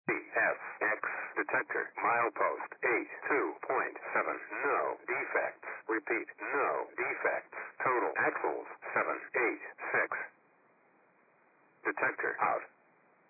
CFX detector milepost 82.7. No defects. Repeat, no defects. Total axles 786. Detector out.